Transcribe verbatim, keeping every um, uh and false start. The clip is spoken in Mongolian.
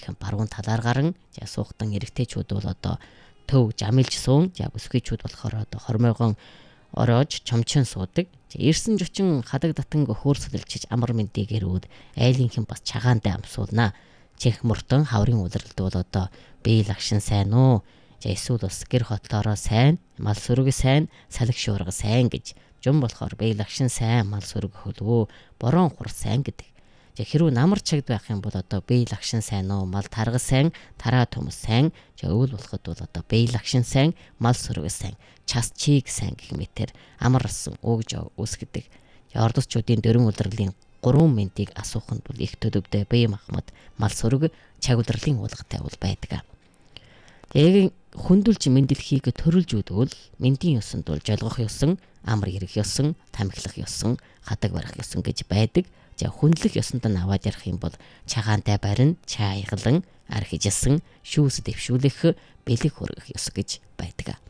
айлынхын баруун талаар гарan за суугтан эрэгтэйчүүд бол одоо төв жамилж суун за бүсгүйчүүд болохоор одоо хормойгон ороож чомчин суудаг. Ирсэн жучин хадаг татанг хөөрсөлчиж амар мэндийг эрүүд айлынхын бас чагаантай амсуулнаа. Чих мөртөн хаврын улиралд бол одоо бие лагшин сайн уу? За эсвэл бас гэр хотлоороо сайн, мал сүрэг сайн, салхи шуурга сайн гэж жум болохоор бие лагшин сайн, мал сүрэг хөлөө, борон хур сайн гэдэг. За хэрвээ намар чагд байх юм бол одоо бие лагшин сайн уу, мал тарга сайн, тараа төмс сайн. За өвөл болоход бол одоо бие лагшин сайн, мал сүрэг сайн, час чиг сайн гэх мэтэр амарсан өгж үсгэдэг. Ордосчуудын дөрвөн улирлын гурван мэндийг асууханд бол их төлөвтэй бие махбод мал сүрэг чаг улирлын уулгатай бол байдаг. Яг хүндүлж мэндэлхийг төрөлж үдвэл мэндийн ёсонд бол жолгох ёсон, амар ирэх ёсон, тамхилах ёсон, хадаг барих ёсон гэж байдаг. За хүндлэх ёсонд нь аваад ярих юм бол чагаантай барин, чааялан, архижсан, шүүс дэвшүүлэх, бэлэг хөргөх ёс гэж байдаг.